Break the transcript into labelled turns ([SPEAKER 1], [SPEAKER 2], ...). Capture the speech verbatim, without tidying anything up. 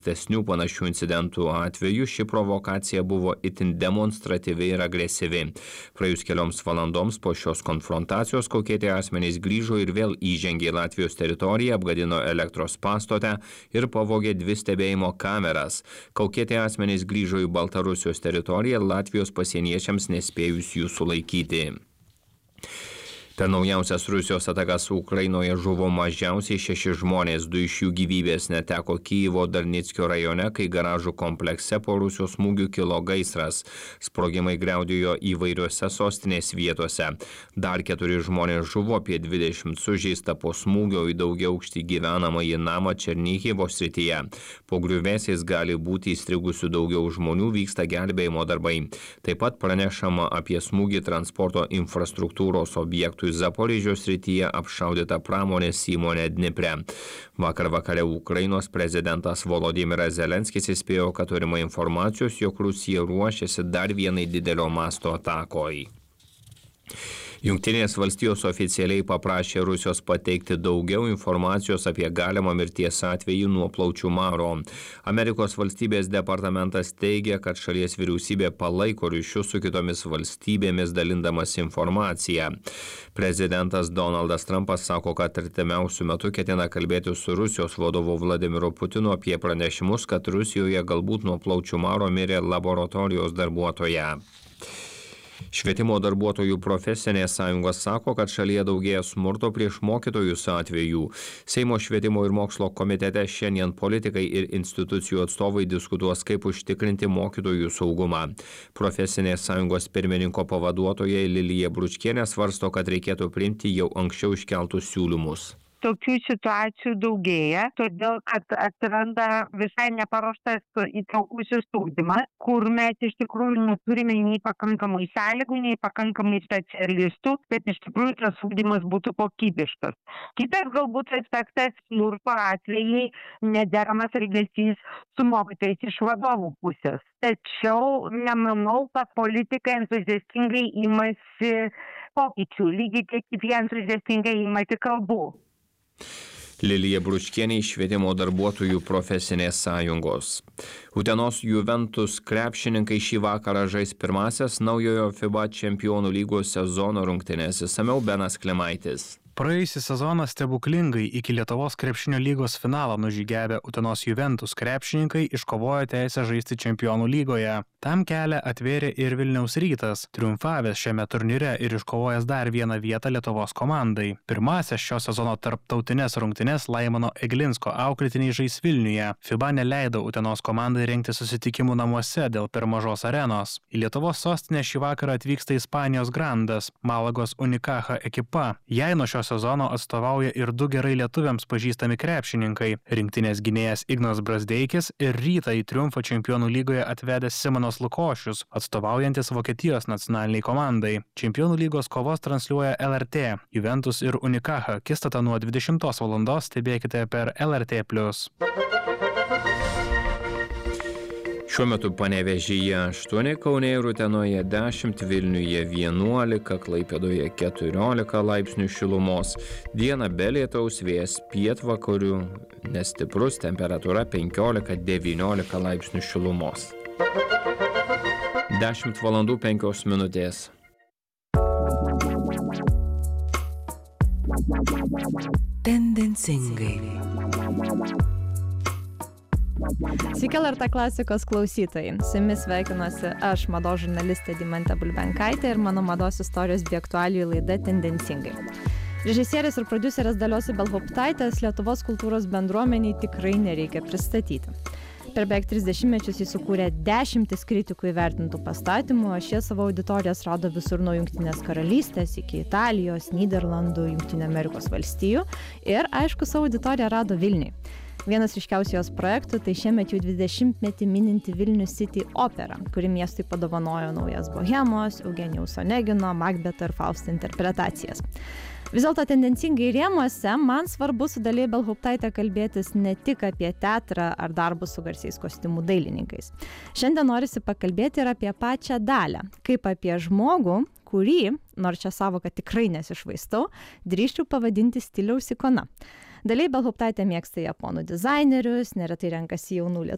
[SPEAKER 1] Tesnių panašių incidentų atveju ši provokacija buvo itin demonstratyvi ir agresyvi. Praėjus kelioms valandoms po šios konfrontacijos kaukėti asmenys grįžo ir vėl įžengė į Latvijos teritoriją, apgadino elektros pastotę ir pavogė dvi stebėjimo kameras. Kaukėti asmenys grįžo į Baltarusijos teritoriją Latvijos pasieniečiams nespėjus jų sulaikyti. Per naujausias Rusijos atakas Ukrainoje žuvo mažiausiai šeši žmonės, du iš jų gyvybės neteko Kyjivo Darnickio rajone, kai garažų komplekse po Rusijos smūgių kilo gaisras. Sprogimai griaudėjo įvairiuose sostinės vietose. Dar keturi žmonės žuvo, apie dvidešimt sužeista po smūgio į daugiaaukštį gyvenamąjį namą Černyhivo srityje. Po griuvėsiais gali būti įstrigusių daugiau žmonių, vyksta gelbėjimo darbai. Taip pat pranešama apie smūgį transporto infrastruktūros objektų Zaporižės srityje apšaudyta pramonės įmonė Dnipre. Vakar vakare Ukrainos prezidentas Volodymyras Zelenskis įspėjo, kad turima informacijos, jog Rusija ruošiasi dar vienai didelio masto atakoj. Jungtinės valstijos oficialiai paprašė Rusijos pateikti daugiau informacijos apie galimą mirties atvejį nuo plaučių maro. Amerikos valstybės departamentas teigia, kad šalies vyriausybė palaiko ryšius su kitomis valstybėmis dalindamas informaciją. Prezidentas Donaldas Trumpas sako, kad artimiausiu metu ketina kalbėti su Rusijos vadovu Vladimiru Putinu apie pranešimus, kad Rusijoje galbūt nuo plaučių maro mirė laboratorijos darbuotoja. Švietimo darbuotojų profesinės sąjungos sako, kad šalyje daugėja smurto prieš mokytojus atvejų. Seimo švietimo ir mokslo komitete šiandien politikai ir institucijų atstovai diskutuos, kaip užtikrinti mokytojų saugumą. Profesinės sąjungos pirmininko pavaduotoja Lilija Bručkienė svarsto, kad reikėtų priimti jau anksčiau iškeltus siūlymus.
[SPEAKER 2] Tokių situacijų daugėja, todėl kad atsiranda visai neparuoštas įtraukusis ugdymas, kur mes iš tikrųjų neturime nei pakankamai sąlygų, nei pakankamai specialistų, bet iš tikrųjų tas ugdymas būtų kokybiškas. Kitas galbūt aspektas - smurto atvejai, nederamas elgesys su mokytojais iš vadovų pusės. Tačiau nemanau, kad politikai entuziastingai imasi pokyčių, lygiai tiek kaip jie entuziastingai imasi kalbų.
[SPEAKER 1] Lilija Bručkienė iš švietimo darbuotojų profesinės sąjungos. Utenos Juventus krepšininkai šį vakarą žais pirmąsias naujojo FIBA čempionų lygos sezono rungtynes. Išsamiau Benas Klimaitis.
[SPEAKER 3] Praėjusį sezoną stebuklingai iki Lietuvos krepšinio lygos finalo nužygiavę Utenos Juventus krepšininkai iškovojo teisę žaisti čempionų lygoje. Tam kelią atvėrė ir Vilniaus Rytas, triumfavęs šiame turnyre ir iškovojęs dar vieną vietą Lietuvos komandai. Pirmąsias šio sezono tarptautinės rungtynes Laimono Eglinsko auklėtiniai žais Vilniuje. FIBA neleido Utenos komandai rengti susitikimų namuose dėl per mažos arenos. Į Lietuvos sostinę šį vakarą atvyksta Ispanijos Grandas, Malagos Unicaja ekipa. Jai nuo šio sezono atstovauja ir du gerai lietuviams pažįstami krepšininkai - rinktinės gynėjas Ignas Brazdeikis ir Rytą į triumfą čempionų lygoje atvedęs Simonas Lukošius, atstovaujantis Vokietijos nacionaliniai komandai. Čempionų lygos kovos transliuoja L R T. Juventus ir Unicaja akistatą nuo dvidešimtos valandos stebėkite per L R T plius.
[SPEAKER 1] Šiuo metu Panevėžyje aštuoni, Kaune ir Utenoje dešimt, Vilniuje vienuolika, Klaipėdoje keturiolika laipsnių šilumos. Dieną be lietaus, vėjas pietvakarių, nestiprus, temperatūra penkiolika devyniolika laipsnių šilumos. dešimt valandų penkios minutės.
[SPEAKER 4] Tendencingai. Sveiki, L R T klasikos klausytojai. Su jumis sveikinuosi aš, mados žurnalistė Deimantė Bulbenkaitė ir mano mados istorijos bei aktualijų laida Tendencingai. Režisierės ir prodiuserės Dalios Ibelhauptaitės Lietuvos kultūros bendruomeniai tikrai nereikia pristatyti. Per beveik tris dešimtmečius jis sukūrė dešimtis kritikų įvertintų pastatymų, o šie savo auditorijas rado visur nuo Jungtinės karalystės iki Italijos, Nyderlandų, Jungtinių Amerikos valstijų ir, aišku, savo auditoriją rado Vilniui. Vienas ryškiausių jos projektų tai šiemet jau dvidešimtmetį mininti Vilnius City opera, kuri miestui padovanojo naujas Bohemos, Eugenijaus Onegino, Makbeto ir Fausto interpretacijas. Vis dėlto tendencingai rėmuose man svarbu su Dalia Ibelhauptaite kalbėtis ne tik apie teatrą ar darbus su garsiais kostiumų dailininkais. Šiandien norisi pakalbėti ir apie pačią Dalią, kaip apie žmogų, kurį, nors čia savoką tikrai nesišvaistau, drįsčiau pavadinti stiliaus ikona. Dalia Ibelhauptaitė mėgsta japonų dizainerius, neretai renkasi jaunų